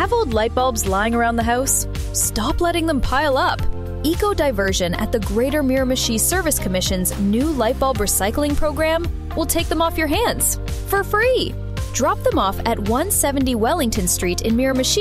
Have old light bulbs lying around the house? Stop letting them pile up. Eco-Diversion at the Greater Miramichi Service Commission's new light bulb recycling program will take them off your hands for free. Drop them off at 170 Wellington Street in Miramichi